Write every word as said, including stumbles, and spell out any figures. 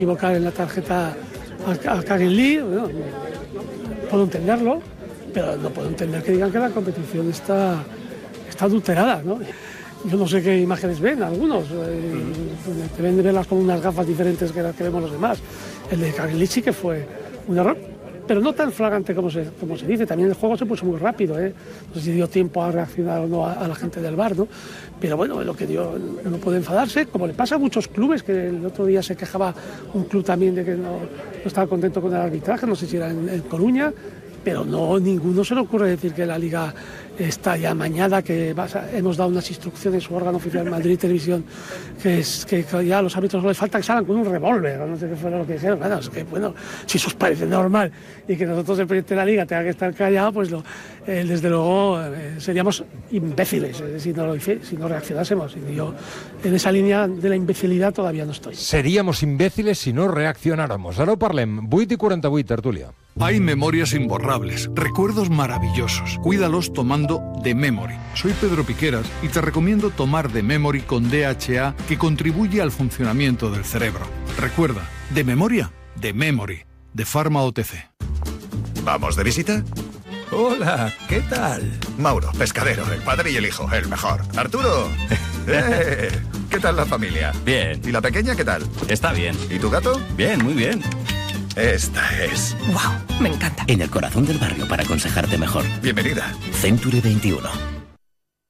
equivocar en la tarjeta a, a Karen Lee, bueno, puedo entenderlo, pero no puedo entender que digan que la competición está, está adulterada, ¿no? Yo no sé qué imágenes ven algunos, eh, deben de verlas con unas gafas diferentes que las que vemos los demás. El de Karen Lee sí que fue un error, pero no tan flagrante como se, como se dice. También el juego se puso muy rápido, ¿eh? No sé si dio tiempo a reaccionar o no a, a la gente del V A R, ¿no? Pero bueno, lo que dio, no puede enfadarse, como le pasa a muchos clubes, que el otro día se quejaba un club también de que no, no estaba contento con el arbitraje, no sé si era en, en Coruña, pero no, ninguno se le ocurre decir que la Liga está ya amañada, que vas a, hemos dado unas instrucciones, su órgano oficial Madrid Televisión, que es que ya a los árbitros no les falta que salgan con un revólver, no sé qué fue lo que dijeron. Bueno, es que bueno, si eso os parece normal y que nosotros el presidente de la Liga tenga que estar callado, pues lo, eh, desde luego eh, seríamos imbéciles eh, si, no lo, si no reaccionásemos. Y yo en esa línea de la imbecilidad todavía no estoy. Seríamos imbéciles si no reaccionáramos. Ara ho parlem. vuit i quaranta-vuit, tertúlia. Hay memorias imborrables, recuerdos maravillosos. Cuídalos tomando The Memory. Soy Pedro Piqueras y te recomiendo tomar The Memory con D H A, que contribuye al funcionamiento del cerebro. Recuerda, de memoria, The Memory, de Pharma O T C. ¿Vamos de visita? Hola, ¿qué tal? Mauro, pescadero, el padre y el hijo, el mejor. Arturo, ¡eh! ¿Qué tal la familia? Bien. ¿Y la pequeña qué tal? Está bien. ¿Y tu gato? Bien, muy bien. Esta es. ¡Wow! Me encanta. En el corazón del barrio para aconsejarte mejor. Bienvenida. Century veintiuno.